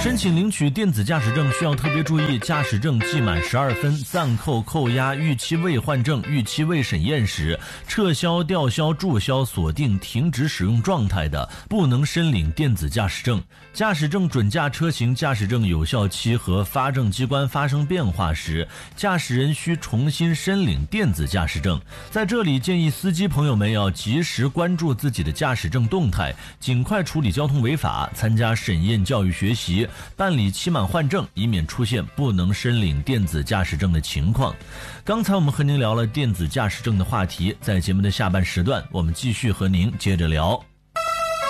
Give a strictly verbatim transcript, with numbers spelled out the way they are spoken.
申请领取电子驾驶证需要特别注意，驾驶证记满十二分、暂扣、扣押、逾期未换证、逾期未审验时，撤销、吊销、注销、锁定、停止使用状态的，不能申领电子驾驶证。驾驶证准驾车型驾驶证有效期和发证机关发生变化时，驾驶人需重新申领电子驾驶证。在这里建议司机朋友们要及时关注自己的驾驶证动态，尽快处理交通违法，参加审验教育学习，办理期满换证，以免出现不能申领电子驾驶证的情况。刚才我们和您聊了电子驾驶证的话题，在节目的下半时段，我们继续和您接着聊。